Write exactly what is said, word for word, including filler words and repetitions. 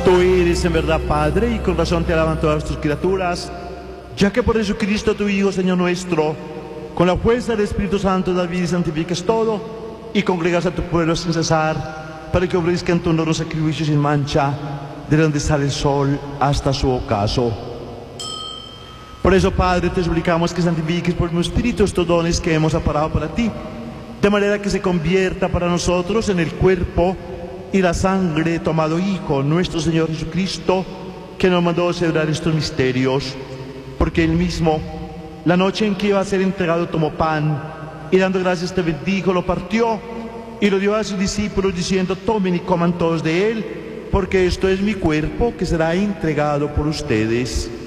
Tú eres en verdad Padre, y con razón te alaban todas tus criaturas, ya que por Jesucristo tu Hijo, Señor nuestro, con la fuerza del Espíritu Santo das vida y santificas todo, y congregas a tu pueblo sin cesar, para que ofrezcan tu honroso sacrificio sin mancha, de donde sale el sol hasta su ocaso. Por eso, Padre, te suplicamos que santifiques por tu Espíritu estos dones que hemos aparado para ti, de manera que se convierta para nosotros en el cuerpo y la sangre de tu amado Hijo, nuestro Señor Jesucristo, que nos mandó celebrar estos misterios, porque Él mismo, la noche en que iba a ser entregado, tomó pan, y dando gracias te bendijo, lo partió, y lo dio a sus discípulos, diciendo: tomen y coman todos de él, porque esto es mi cuerpo, que será entregado por ustedes.